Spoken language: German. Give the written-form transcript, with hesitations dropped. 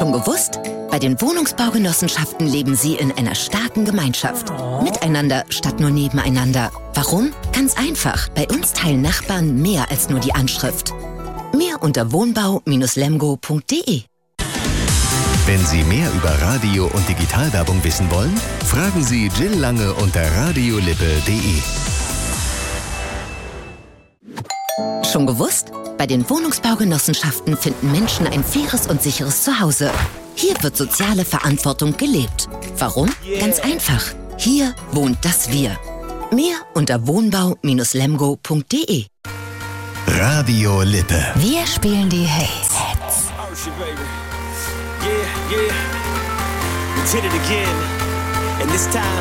Schon gewusst? Bei den Wohnungsbaugenossenschaften leben Sie in einer starken Gemeinschaft. Miteinander statt nur nebeneinander. Warum? Ganz einfach. Bei uns teilen Nachbarn mehr als nur die Anschrift. Mehr unter wohnbau-lemgo.de. Wenn Sie mehr über Radio- und Digitalwerbung wissen wollen, fragen Sie Jill Lange unter radiolippe.de. Schon gewusst? Bei den Wohnungsbaugenossenschaften finden Menschen ein faires und sicheres Zuhause. Hier wird soziale Verantwortung gelebt. Warum? Ganz einfach. Hier wohnt das Wir. Mehr unter wohnbau-lemgo.de. Radio Lippe. Wir spielen die Hits. Yeah, we did it again. And this time,